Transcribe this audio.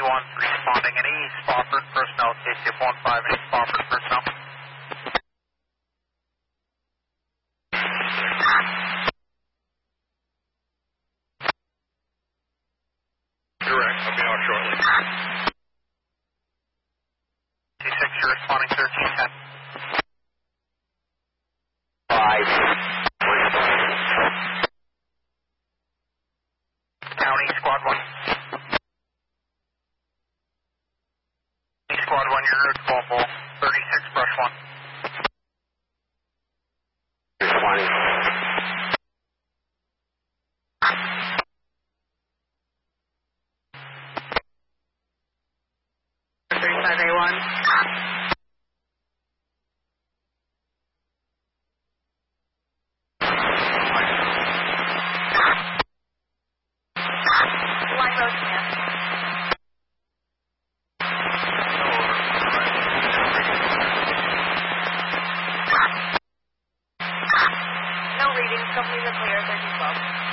1 responding in East Spofford personnel, KCF 15 in East Spofford personnel. Direct, I'll be out shortly. C6, you're responding 1310. 5. County Squad 1. Squad 1, you're route Volvo 36, brush 1. Responding. A1. Line road command. No readings, completed clear, 1312.